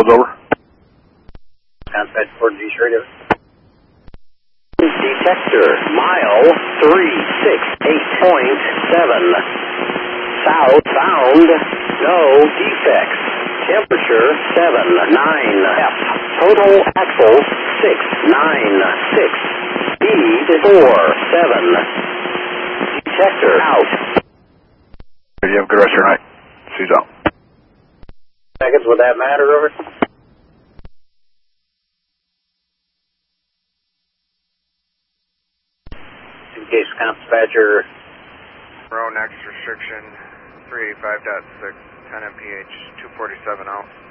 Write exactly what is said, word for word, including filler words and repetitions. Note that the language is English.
codes, over. Contact Ford G Radio. Detector, mile three six eight point seven. South bound, no defects. Temperature seven nine F. Total axle six nine six. Speed four seven. Detector out. You have a good rest of your night. See you out. Seconds, would that matter, over? In case dispatcher. Row next restriction three eighty-five point six, ten M P H, two forty-seven out.